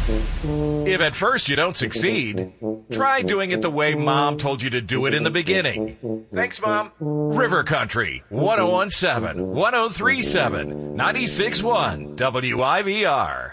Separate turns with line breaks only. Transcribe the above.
If at first you don't succeed, try doing it the way Mom told you to do it in the beginning. Thanks, Mom. River Country, 1017, 1037, 96.1 WIVR.